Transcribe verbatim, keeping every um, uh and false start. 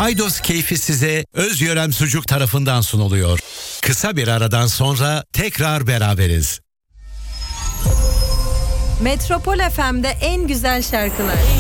Paydos keyfi size Özyörem Sucuk tarafından sunuluyor. Kısa bir aradan sonra tekrar beraberiz. Metropol F M'de en güzel şarkılar.